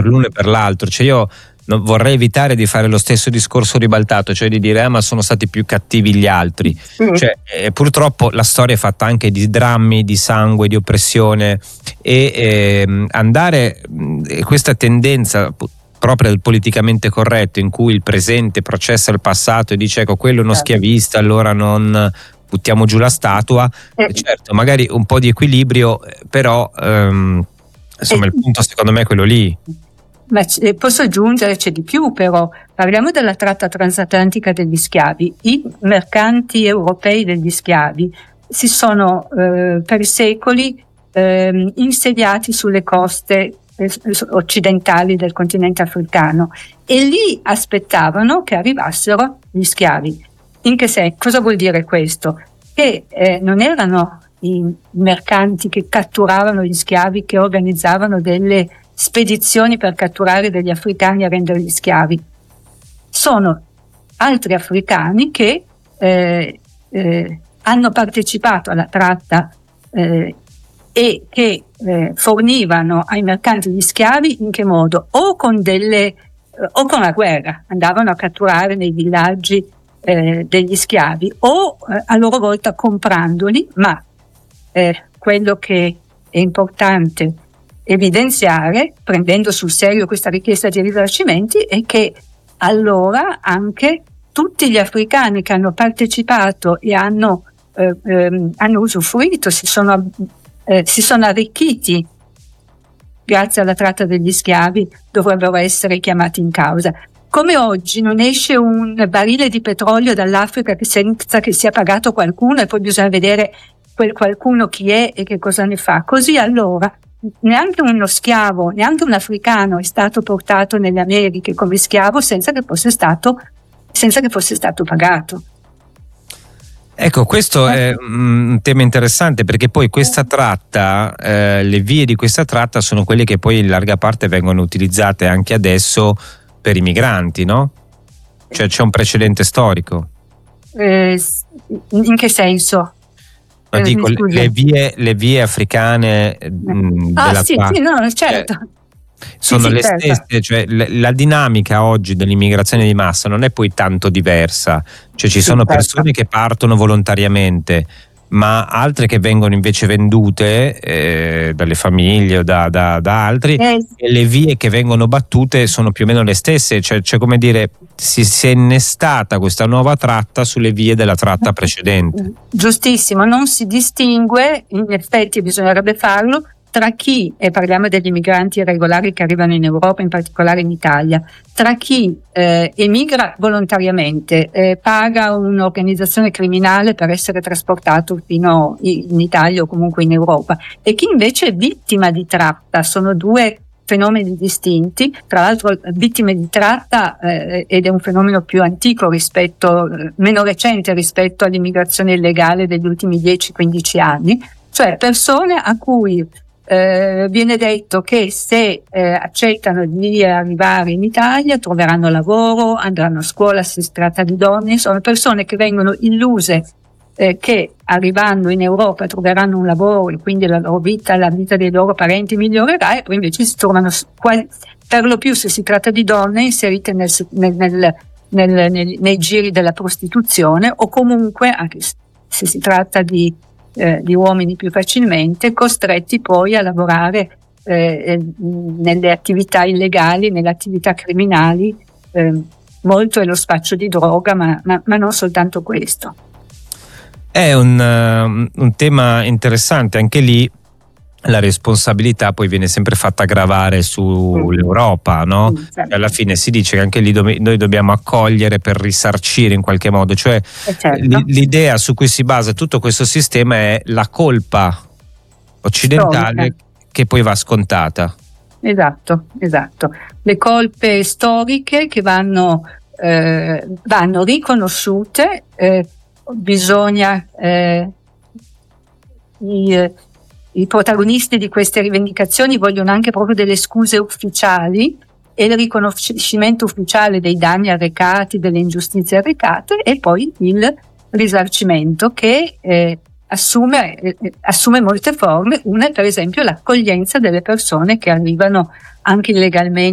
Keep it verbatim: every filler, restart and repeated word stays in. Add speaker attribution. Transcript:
Speaker 1: per l'uno e per l'altro. Cioè io non vorrei evitare di fare lo stesso discorso ribaltato, cioè di dire ah, ma sono stati più cattivi gli altri. Mm. Cioè, eh, purtroppo la storia è fatta anche di drammi, di sangue, di oppressione, e eh, andare eh, questa tendenza proprio del politicamente corretto, in cui il presente processa il passato e dice ecco quello è uno schiavista, allora non buttiamo giù la statua. Eh. Certo, magari un po' di equilibrio, però ehm, insomma eh. il punto secondo me è quello lì.
Speaker 2: Ma posso aggiungere, c'è di più però, parliamo della tratta transatlantica degli schiavi. I mercanti europei degli schiavi si sono eh, per secoli eh, insediati sulle coste eh, occidentali del continente africano e lì aspettavano che arrivassero gli schiavi. In che senso? Cosa vuol dire questo? Che eh, non erano i mercanti che catturavano gli schiavi, che organizzavano delle spedizioni per catturare degli africani e renderli schiavi. Sono altri africani che eh, eh, hanno partecipato alla tratta eh, e che eh, fornivano ai mercanti gli schiavi in che modo? O con delle eh, o con la guerra, andavano a catturare nei villaggi eh, degli schiavi o eh, a loro volta comprandoli, ma eh, quello che è importante evidenziare, prendendo sul serio questa richiesta di risarcimenti, è che allora anche tutti gli africani che hanno partecipato e hanno, eh, ehm, hanno usufruito, si sono, eh, si sono arricchiti grazie alla tratta degli schiavi, dovrebbero essere chiamati in causa. Come oggi non esce un barile di petrolio dall'Africa senza che sia pagato qualcuno e poi bisogna vedere quel qualcuno chi è e che cosa ne fa, così allora neanche uno schiavo, neanche un africano è stato portato nelle Americhe come schiavo senza che fosse stato, senza che fosse stato pagato.
Speaker 1: Ecco, questo è un tema interessante perché poi questa tratta, eh, le vie di questa tratta sono quelle che poi in larga parte vengono utilizzate anche adesso per i migranti, no? Cioè c'è un precedente storico.
Speaker 2: Eh, in che senso?
Speaker 1: No, dico, le vie, le vie africane mh,
Speaker 2: ah,
Speaker 1: della
Speaker 2: sì, sì, no, certo.
Speaker 1: Cioè, sono sì, sì, le certo. stesse, cioè la, la dinamica oggi dell'immigrazione di massa non è poi tanto diversa, cioè ci sì, sono persone certo. che partono volontariamente, ma altre che vengono invece vendute eh, dalle famiglie o da, da, da altri eh. e le vie che vengono battute sono più o meno le stesse, cioè, cioè come dire si, si è innestata questa nuova tratta sulle vie della tratta precedente.
Speaker 2: Giustissimo, non si distingue, in effetti bisognerebbe farlo, tra chi, e parliamo degli migranti irregolari che arrivano in Europa, in particolare in Italia, tra chi eh, emigra volontariamente, eh, paga un'organizzazione criminale per essere trasportato fino in Italia o comunque in Europa, e chi invece è vittima di tratta. Sono due fenomeni distinti, tra l'altro vittime di tratta eh, ed è un fenomeno più antico rispetto, eh, meno recente rispetto all'immigrazione illegale degli ultimi dieci quindici anni, cioè persone a cui Eh, viene detto che se eh, accettano di arrivare in Italia troveranno lavoro, andranno a scuola, se si tratta di donne, sono persone che vengono illuse eh, che arrivando in Europa troveranno un lavoro e quindi la loro vita, la vita dei loro parenti migliorerà, e poi invece si trovano per lo più, se si tratta di donne, inserite nel, nel, nel, nel, nel, nei giri della prostituzione, o comunque anche se si tratta di Eh, di uomini più facilmente, costretti poi a lavorare eh, nelle attività illegali, nelle attività criminali. Eh, molto è lo spaccio di droga, ma, ma, ma non soltanto questo.
Speaker 1: È un, uh, un tema interessante, anche lì la responsabilità poi viene sempre fatta gravare sull'Europa, no? Mm, certo. Alla fine si dice che anche lì do- noi dobbiamo accogliere per risarcire in qualche modo, cioè certo. l- l'idea su cui si basa tutto questo sistema è la colpa occidentale storica, che poi va scontata.
Speaker 2: Esatto, esatto. Le colpe storiche che vanno, eh, vanno riconosciute, eh, bisogna eh, i, I protagonisti di queste rivendicazioni vogliono anche proprio delle scuse ufficiali e il riconoscimento ufficiale dei danni arrecati, delle ingiustizie arrecate, e poi il risarcimento che eh, assume, eh, assume molte forme. Una è per esempio l'accoglienza delle persone che arrivano anche illegalmente